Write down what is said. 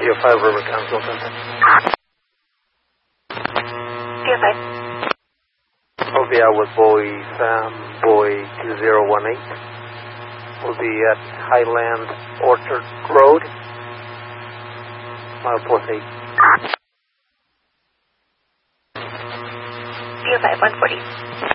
DO5 River Council Center. DO5. We'll be out with buoy 2018. We'll be at Highland Orchard Road, milepost 8. DO5 140.